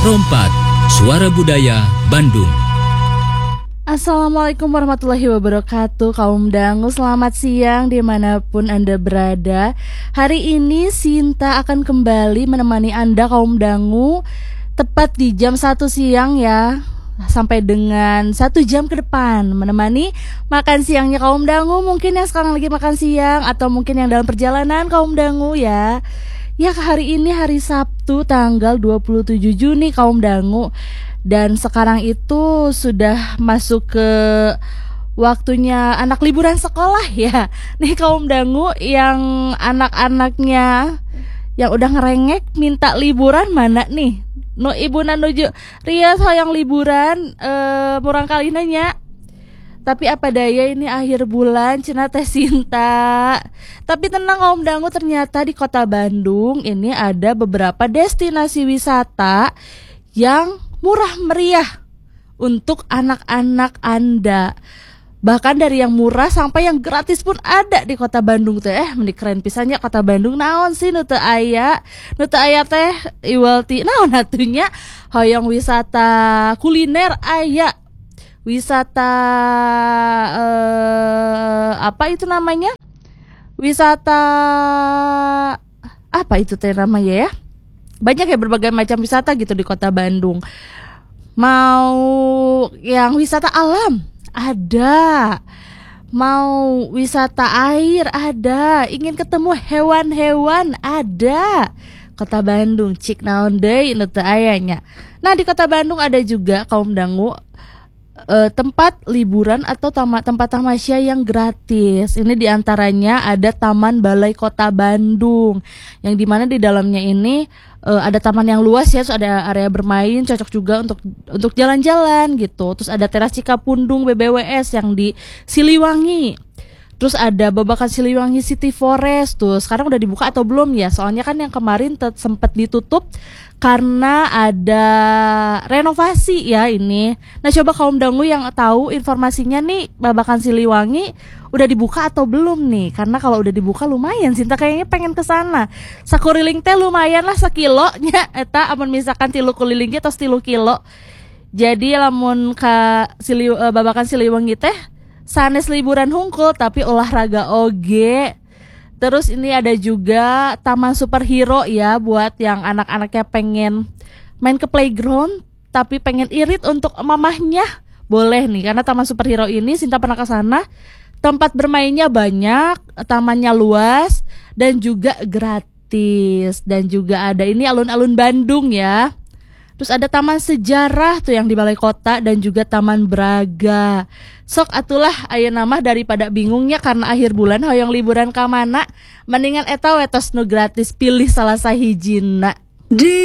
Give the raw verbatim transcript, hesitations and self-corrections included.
Rompat, Suara Budaya Bandung. Assalamualaikum warahmatullahi wabarakatuh. Kaum dangu, selamat siang dimanapun Anda berada. Hari ini Sinta akan kembali menemani Anda kaum dangu tepat di jam satu siang ya, sampai dengan satu jam ke depan, menemani makan siangnya kaum dangu. Mungkin yang sekarang lagi makan siang, atau mungkin yang dalam perjalanan kaum dangu ya. Ya, hari ini hari Sabtu tanggal dua puluh tujuh Juni kaum dangu. Dan sekarang itu sudah masuk ke waktunya anak liburan sekolah ya. Nih kaum dangu, yang anak-anaknya yang udah ngerengek minta liburan mana nih? No ibu nanuju Ria sayang liburan eh, murang kali nanya. Tapi apa daya ini akhir bulan cenah teh Sinta. Tapi tenang kaum dangu, ternyata di kota Bandung ini ada beberapa destinasi wisata yang murah meriah untuk anak-anak Anda. Bahkan dari yang murah sampai yang gratis pun ada di kota Bandung teh. Eh, meni keren pisannya kota Bandung. Naon sih nu teu aya? Nu teu aya teh iwalti naon atunya? Hoyong wisata kuliner aya. Wisata eh, apa itu namanya? Wisata apa itu teh namanya ya? Banyak ya berbagai macam wisata gitu di kota Bandung. Mau yang wisata alam ada, mau wisata air ada, ingin ketemu hewan-hewan ada. Kota Bandung cik naon deui nu teu ayanya. Nah, di kota Bandung ada juga kaum dangu Uh, tempat liburan atau tama, tempat tamasya yang gratis. Ini diantaranya ada Taman Balai Kota Bandung, yang dimana di dalamnya ini uh, ada taman yang luas ya, terus ada area bermain cocok juga untuk untuk jalan-jalan gitu. Terus ada teras Cikapundung B B W S yang di Siliwangi. Terus ada Babakan Siliwangi City Forest tuh. Sekarang udah dibuka atau belum ya? Soalnya kan yang kemarin te- sempat ditutup karena ada renovasi ya ini. Nah, coba kaum dangu yang tahu informasinya nih, Babakan Siliwangi udah dibuka atau belum nih? Karena kalau udah dibuka lumayan, Sinta kayaknya pengen ke sana. Sakuriling teh lumayan lah sekilonya eta amun misalkan tilu kuliling atau tilu kilo. Jadi lamun ka Sili, uh, Babakan Siliwangi teh sanes liburan hungkul tapi olahraga oge. Terus ini ada juga Taman Superhero ya, buat yang anak-anaknya pengen main ke playground tapi pengen irit untuk mamahnya. Boleh nih, karena Taman Superhero ini Sinta pernah ke sana. Tempat bermainnya banyak, tamannya luas dan juga gratis. Dan juga ada ini alun-alun Bandung ya. Terus ada Taman Sejarah tuh yang di Balai Kota, dan juga Taman Braga. Sok atulah aya nama daripada bingungnya karena akhir bulan hoyong liburan ka mana, mendingan eta wetos nu gratis, pilih salah sahijina. Di